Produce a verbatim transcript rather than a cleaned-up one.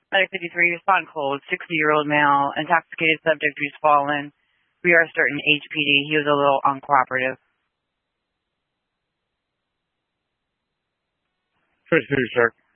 Letter fifty-three, respond cold. sixty-year-old male, intoxicated subject who's fallen. We are certain H P D. He was a little uncooperative. fifty-three, sir.